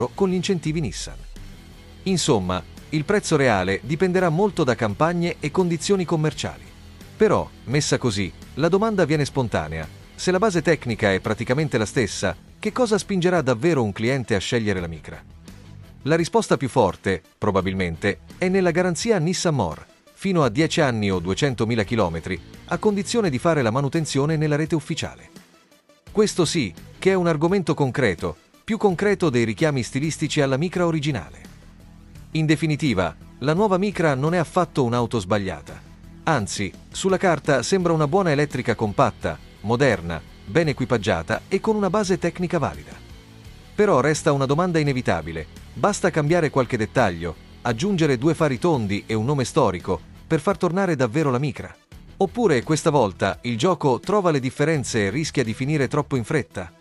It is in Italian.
con gli incentivi Nissan. Insomma, il prezzo reale dipenderà molto da campagne e condizioni commerciali. Però, messa così, la domanda viene spontanea. Se la base tecnica è praticamente la stessa, che cosa spingerà davvero un cliente a scegliere la Micra? La risposta più forte, probabilmente, è nella garanzia Nissan More, fino a 10 anni o 200.000 km, a condizione di fare la manutenzione nella rete ufficiale. Questo sì, che è un argomento concreto, più concreto dei richiami stilistici alla Micra originale. In definitiva, la nuova Micra non è affatto un'auto sbagliata. Anzi, sulla carta sembra una buona elettrica compatta, moderna, ben equipaggiata e con una base tecnica valida. Però resta una domanda inevitabile: basta cambiare qualche dettaglio, aggiungere 2 fari tondi e un nome storico per far tornare davvero la Micra? Oppure questa volta il gioco trova le differenze e rischia di finire troppo in fretta?